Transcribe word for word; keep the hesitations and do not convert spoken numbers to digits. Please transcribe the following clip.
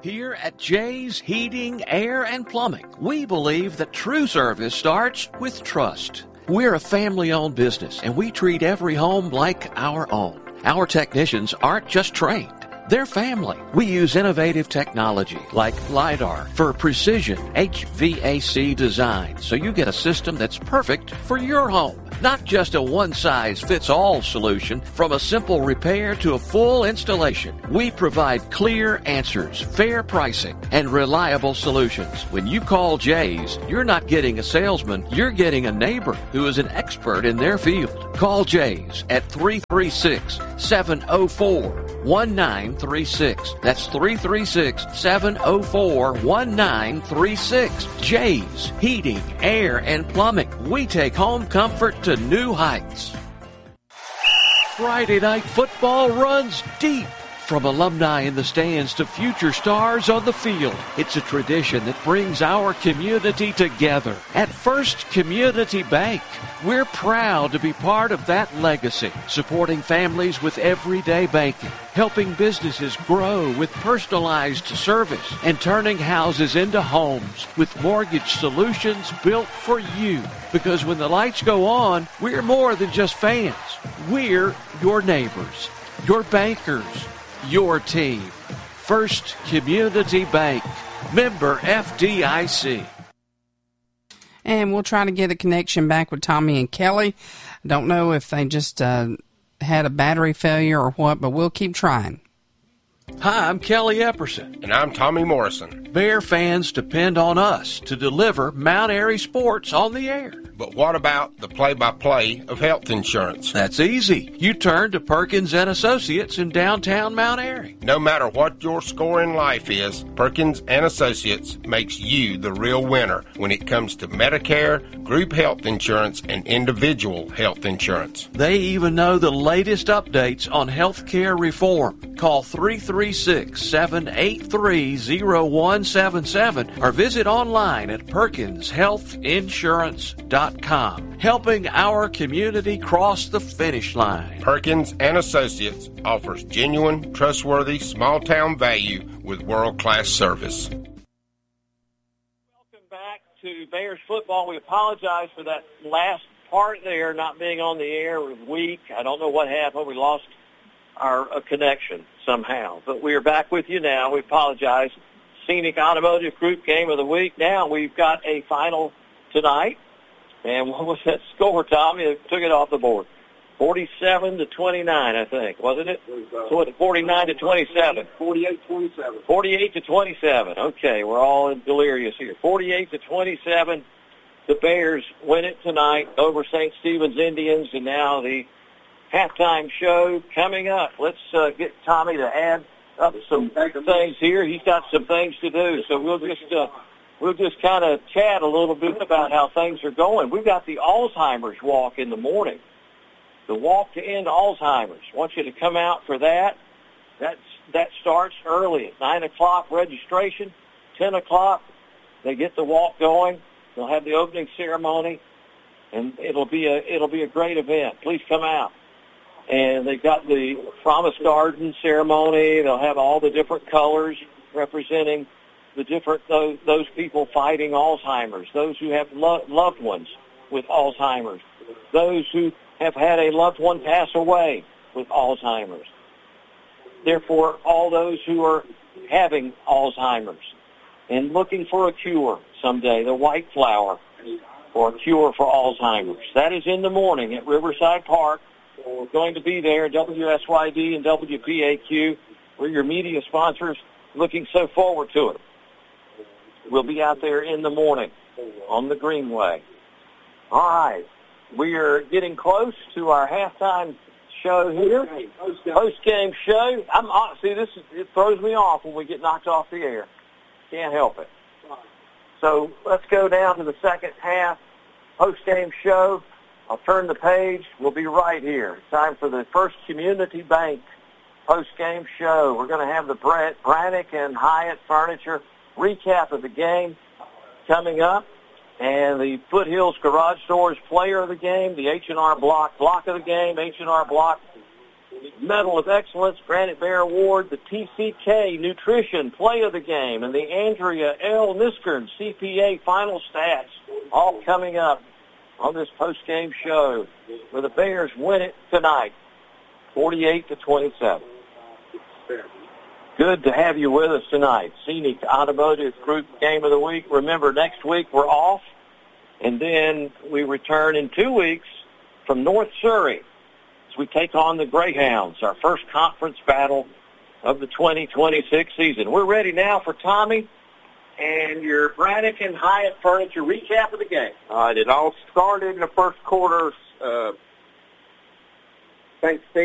Here at Jay's Heating, Air, and Plumbing, we believe that true service starts with trust. We're a family-owned business, and we treat every home like our own. Our technicians aren't just trained. They're family. We use innovative technology like LiDAR for precision H V A C design, so you get a system that's perfect for your home. Not just a one-size-fits-all solution, from a simple repair to a full installation. We provide clear answers, fair pricing, and reliable solutions. When you call Jay's, you're not getting a salesman, you're getting a neighbor who is an expert in their field. Call Jay's at three three six, seven oh four, one nine three six. That's three three six, seven oh four, one nine three six. Jay's Heating, Air, and Plumbing. We take home comfort to new heights. Friday night football runs deep. From alumni in the stands to future stars on the field, it's a tradition that brings our community together. At First Community Bank, we're proud to be part of that legacy, supporting families with everyday banking, helping businesses grow with personalized service, and turning houses into homes with mortgage solutions built for you. Because when the lights go on, we're more than just fans. We're your neighbors, your bankers, your team. First Community Bank, member F D I C. And we'll try to get a connection back with Tommy and Kelly. I don't know if they just uh, had a battery failure or what, but we'll keep trying. Hi, I'm Kelly Epperson. And I'm Tommy Morrison. Bear fans depend on us to deliver Mount Airy sports on the air. But what about the play-by-play of health insurance? That's easy. You turn to Perkins and Associates in downtown Mount Airy. No matter what your score in life is, Perkins and Associates makes you the real winner when it comes to Medicare, group health insurance, and individual health insurance. They even know the latest updates on health care reform. Call three three six, seven eight three, zero one seven seven or visit online at perkins health insurance dot com, helping our community cross the finish line. Perkins and Associates offers genuine, trustworthy, small-town value with world-class service. Welcome back to Bears football. We apologize for that last part there, not being on the air. It was weak. I don't know what happened. We lost our uh, connection somehow. But we are back with you now. We apologize. Scenic Automotive Group Game of the Week. Now we've got a final tonight. And what was that score, Tommy? It took it off the board. forty-seven to twenty-nine, I think, wasn't it? So what, forty-nine to twenty-seven? forty-eight twenty-seven. forty-eight to twenty-seven. Okay, we're all in delirious here. forty-eight to twenty-seven. The Bears win it tonight over Saint Stephen's Indians, and now the halftime show coming up. Let's uh, get Tommy to add up some things here. He's got some things to do, so we'll just uh, we'll just kind of chat a little bit about how things are going. We've got the Alzheimer's Walk in the morning, the Walk to End Alzheimer's. I want you to come out for that. That's, that starts early at nine o'clock registration, ten o'clock. They get the walk going. They'll have the opening ceremony, and it'll be a it'll be a great event. Please come out. And they've got the Promise Garden ceremony. They'll have all the different colors representing the different those, those people fighting Alzheimer's, those who have lo- loved ones with Alzheimer's, those who have had a loved one pass away with Alzheimer's. Therefore, all those who are having Alzheimer's and looking for a cure someday, the white flower for a cure for Alzheimer's. That is in the morning at Riverside Park. We're going to be there, W S Y D and W P A Q. We're your media sponsors, looking so forward to it. We'll be out there in the morning on the Greenway. All right. We are getting close to our halftime show here. Post-game show. I'm See, this is, it throws me off when we get knocked off the air. Can't help it. So let's go down to the second half post-game show. I'll turn the page. We'll be right here. Time for the First Community Bank post-game show. We're going to have the Brett Brannick and Hyatt Furniture recap of the game coming up, and the Foothills Garage Stores player of the game, the H and R Block block of the game, H and R Block Medal of Excellence, Granite Bear Award, the T C K Nutrition Play of the Game, and the Andrea L. Niskern C P A Final Stats, all coming up on this post-game show where the Bears win it tonight, forty-eight to twenty-seven. Good to have you with us tonight. Scenic Automotive Group Game of the Week. Remember, next week we're off, and then we return in two weeks from North Surrey as we take on the Greyhounds, our first conference battle of the twenty twenty-six season. We're ready now for Tommy and your Braddock and Hyatt Furniture recap of the game. All right, it all started in the first quarter. Uh, thanks, Steve.